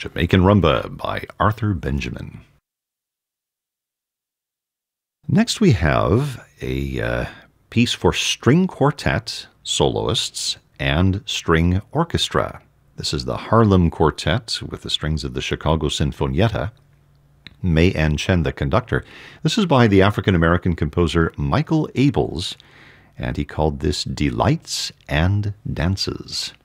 Jamaican Rumba by Arthur Benjamin. Next we have a piece for string quartet, soloists, and string orchestra. This is the Harlem Quartet with the strings of the Chicago Sinfonietta. May Ann Chen, the conductor. This is by the African-American composer Michael Abels, and he called this Delights and Dances.